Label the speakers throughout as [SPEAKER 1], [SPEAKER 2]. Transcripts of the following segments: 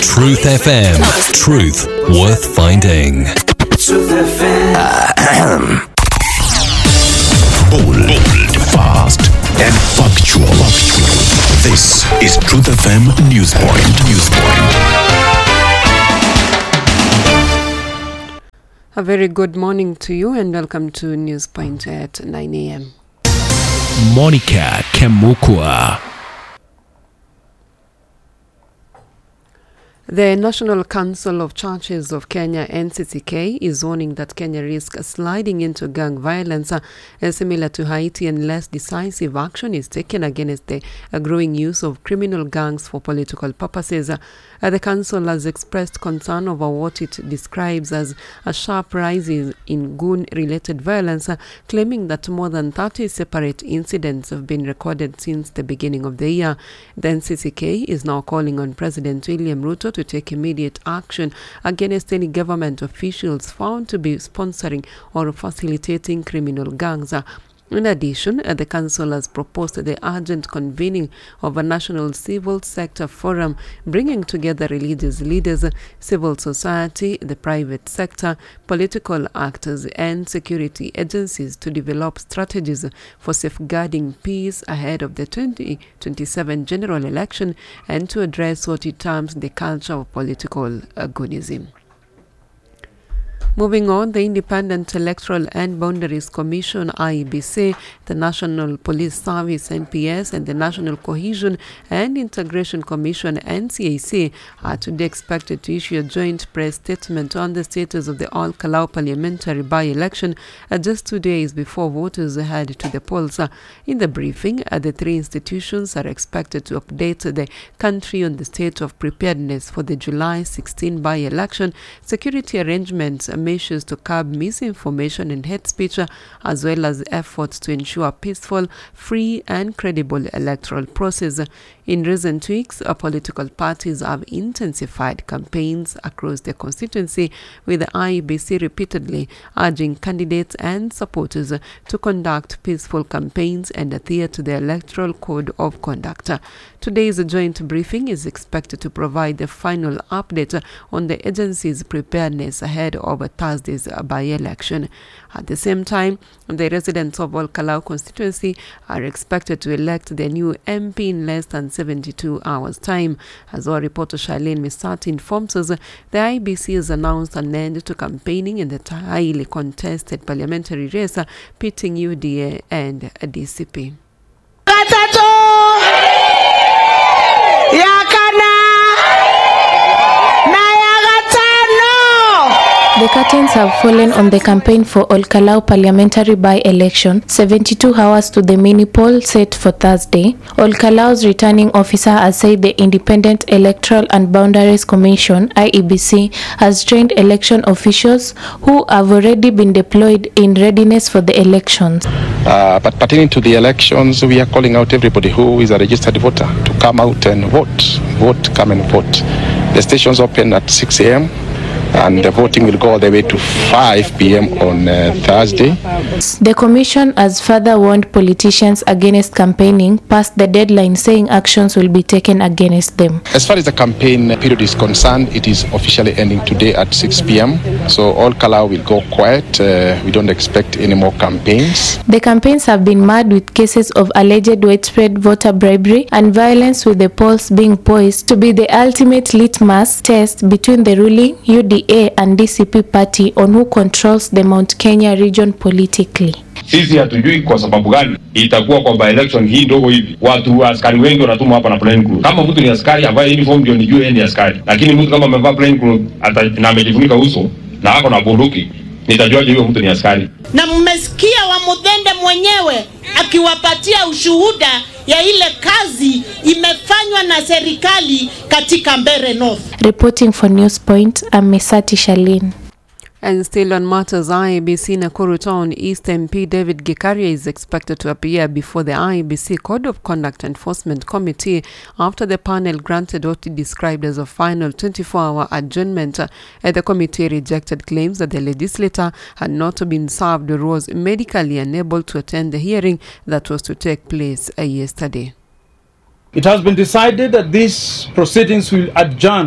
[SPEAKER 1] Truth FM. Truth worth finding.
[SPEAKER 2] Truth FM.
[SPEAKER 3] Bold, fast, and factual. This is Truth FM Newspoint.
[SPEAKER 4] A very good morning to you and welcome to Newspoint at 9 a.m.
[SPEAKER 3] Monica Kemukwa.
[SPEAKER 4] The National Council of Churches of Kenya, NCCK, is warning that Kenya risks sliding into gang violence similar to Haiti unless decisive action is taken against the growing use of criminal gangs for political purposes. The council has expressed concern over what it describes as a sharp rise in goon-related violence, claiming that more than 30 separate incidents have been recorded since the beginning of the year. The NCCK is now calling on President William Ruto to take immediate action against any government officials found to be sponsoring or facilitating criminal gangs. In addition, the council has proposed the urgent convening of a national civil sector forum bringing together religious leaders, civil society, the private sector, political actors and security agencies to develop strategies for safeguarding peace ahead of the 2027 general election and to address what it terms the culture of political agonism. Moving on, the Independent Electoral and Boundaries Commission, IEBC, the National Police Service, NPS, and the National Cohesion and Integration Commission, NCAC, are today expected to issue a joint press statement on the status of the Ol Kalou parliamentary by-election just 2 days before voters head to the polls. In the briefing, the three institutions are expected to update the country on the state of preparedness for the July 16 by-election, security arrangements, measures to curb misinformation and hate speech, as well as efforts to ensure a peaceful, free and credible electoral process. In recent weeks, political parties have intensified campaigns across the constituency, with the IEBC repeatedly urging candidates and supporters to conduct peaceful campaigns and adhere to the Electoral Code of Conduct. Today's joint briefing is expected to provide the final update on the agency's preparedness ahead of Thursday's by-election. At the same time, the residents of Ol Kalou constituency are expected to elect their new MP in less than 72 hours' time. As our reporter Charlene Misati informs us, the IEBC has announced an end to campaigning in the highly contested parliamentary race pitting UDA and DCP.
[SPEAKER 5] The curtains have fallen on the campaign for Ol Kalou parliamentary by-election, 72 hours to the mini-poll set for Thursday. Ol Kalou's returning officer has said the Independent Electoral and Boundaries Commission, IEBC, has trained election officials who have already been deployed in readiness for the elections.
[SPEAKER 6] But pertaining to the elections, we are calling out everybody who is a registered voter to come out and vote, come and vote. The stations open at 6 a.m. and the voting will go all the way to 5 p.m. on Thursday.
[SPEAKER 5] The commission has further warned politicians against campaigning past the deadline, saying actions will be taken against them.
[SPEAKER 6] As far as the campaign period is concerned, it is officially ending today at 6 p.m. So Ol Kalou will go quiet. We don't expect any more campaigns.
[SPEAKER 5] The campaigns have been marred with cases of alleged widespread voter bribery and violence, with the polls being poised to be the ultimate litmus test between the ruling UDA and DCP party on who controls the Mount Kenya region politically.
[SPEAKER 7] Sisi hatujui kwa sababu gani itakuwa kwa by-election hii ndogo hivi. Watu askari wengi wanatumwa hapa na plain clothes. Kama mtu ni askari avae uniform ndio nijue ni askari. Lakini mtu kama amevaa plain clothes na amejifunika uso na ako na bunduki, nitajuaje huyo mtu ni askari?
[SPEAKER 8] Na mmesikia wa Muthende mwenyewe akiwapatia ushuhuda ya ile kazi imefanywa na serikali katika Mbeere North.
[SPEAKER 5] Reporting for Newspoint, I'm Misati Charlene.
[SPEAKER 4] And still on matters, IEBC Nakuru Town East MP David Gikaria is expected to appear before the IEBC Code of Conduct Enforcement Committee after the panel granted what he described as a final 24-hour adjournment. The committee rejected claims that the legislator had not been served or was medically unable to attend the hearing that was to take place yesterday.
[SPEAKER 9] It has been decided that these proceedings will adjourn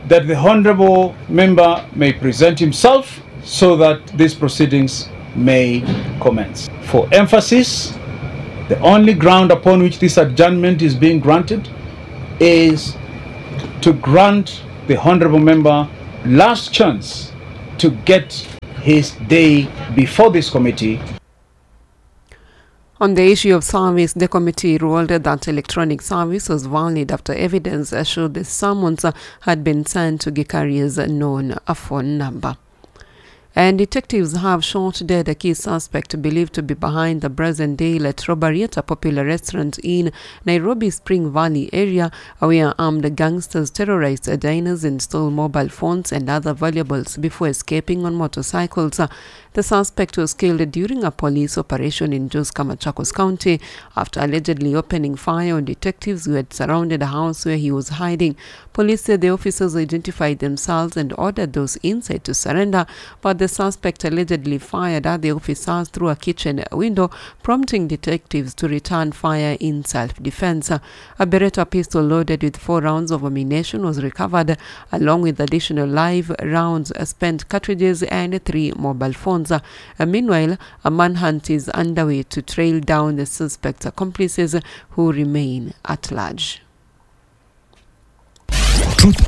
[SPEAKER 9] that the Honorable Member may present himself so that these proceedings may commence. For emphasis, the only ground upon which this adjournment is being granted is to grant the Honorable Member last chance to get his day before this committee.
[SPEAKER 4] On the issue of service, the committee ruled that electronic service was valid after evidence showed the summons had been sent to Gikari's known phone number. And detectives have shot dead a key suspect believed to be behind the brazen daylight robbery at a popular restaurant in Nairobi Spring Valley area, where armed gangsters terrorized diners and stole mobile phones and other valuables before escaping on motorcycles. The suspect was killed during a police operation in Joska, Machakos County after allegedly opening fire on detectives who had surrounded a house where he was hiding. Police said the officers identified themselves and ordered those inside to surrender, but the suspect allegedly fired at the officers through a kitchen window, prompting detectives to return fire in self-defense. A Beretta pistol loaded with 4 rounds of ammunition was recovered, along with additional live rounds, spent cartridges, and 3 mobile phones. Meanwhile, a manhunt is underway to trail down the suspect's accomplices who remain at large.
[SPEAKER 3] Truth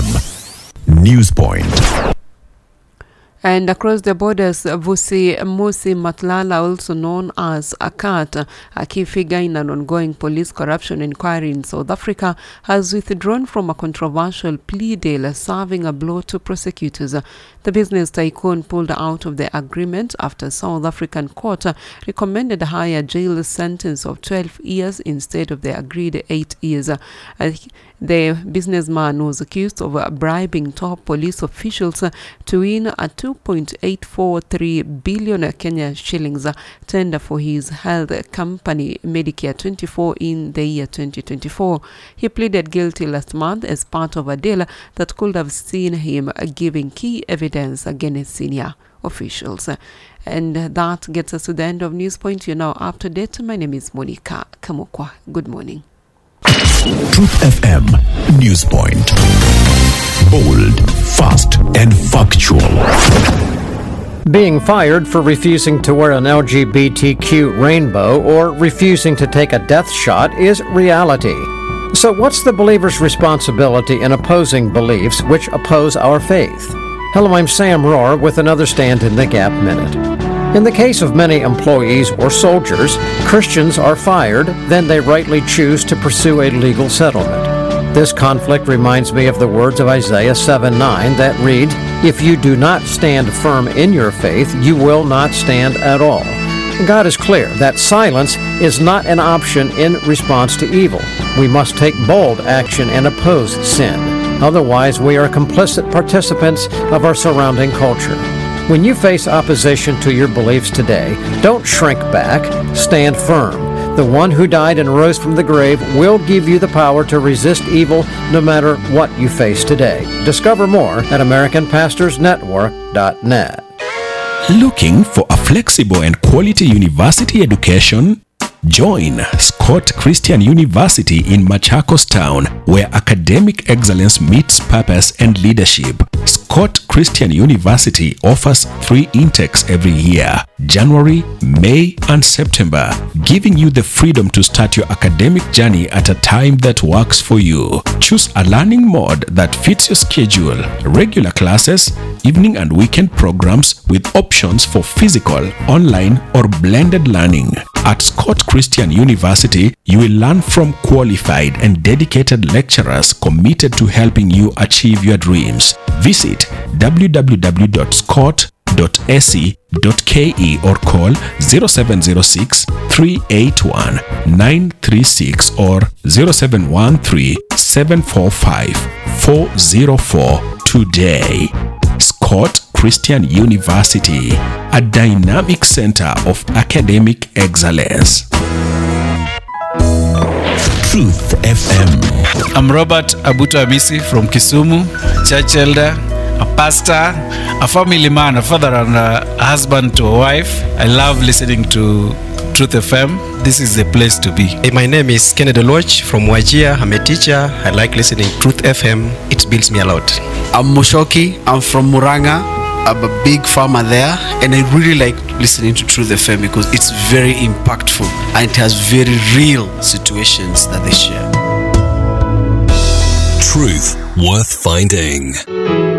[SPEAKER 3] FM News Point.
[SPEAKER 4] And across the borders, Vusi Musi Matlala, also known as Akat, a key figure in an ongoing police corruption inquiry in South Africa, has withdrawn from a controversial plea deal, serving a blow to prosecutors. The business tycoon pulled out of the agreement after South African court recommended a higher jail sentence of 12 years instead of the agreed 8 years. The businessman was accused of bribing top police officials to win a 2.843 billion Kenya shillings tender for his health company Medicare 24 in the year 2024. He pleaded guilty last month as part of a deal that could have seen him giving key evidence against senior officials. And that gets us to the end of Newspoint. You're now up to date. My name is Monica Kamukwa. Good morning.
[SPEAKER 3] Truth FM News Point. Bold, fast, and factual.
[SPEAKER 10] Being fired for refusing to wear an LGBTQ rainbow or refusing to take a death shot is reality. So what's the believer's responsibility in opposing beliefs which oppose our faith? Hello, I'm Sam Rohr with another Stand in the Gap Minute. In the case of many employees or soldiers, Christians are fired, then they rightly choose to pursue a legal settlement. This conflict reminds me of the words of Isaiah 7:9 that read, "If you do not stand firm in your faith, you will not stand at all." God is clear that silence is not an option in response to evil. We must take bold action and oppose sin. Otherwise, we are complicit participants of our surrounding culture. When you face opposition to your beliefs today, don't shrink back, stand firm. The one who died and rose from the grave will give you the power to resist evil no matter what you face today. Discover more at AmericanPastorsNetwork.net.
[SPEAKER 3] Looking for a flexible and quality university education? Join Scott Christian University in Machakos Town, where academic excellence meets purpose and leadership. Scott Christian University offers 3 intakes every year, January, May, and September, giving you the freedom to start your academic journey at a time that works for you. Choose a learning mode that fits your schedule, regular classes, evening and weekend programs with options for physical, online, or blended learning. At Scott Christian University, you will learn from qualified and dedicated lecturers committed to helping you achieve your dreams. Visit www.scott.ac.ke or call 0706 381 936 or 0713 745 404 today. Scott Christian University, a dynamic center of academic excellence. Truth FM.
[SPEAKER 11] I'm Robert Abuto Amisi from Kisumu, church elder, a pastor, a family man, a father and a husband to a wife. I love listening to Truth FM. this is the place to be.
[SPEAKER 12] Hey, my name is Kennedy Loch from Wajir. I'm a teacher. I like listening to Truth FM. It builds me a lot.
[SPEAKER 13] I'm Mushoki. I'm from Muranga. I'm a big farmer there, and I really like listening to Truth FM because it's very impactful and it has very real situations that they share.
[SPEAKER 1] Truth worth finding.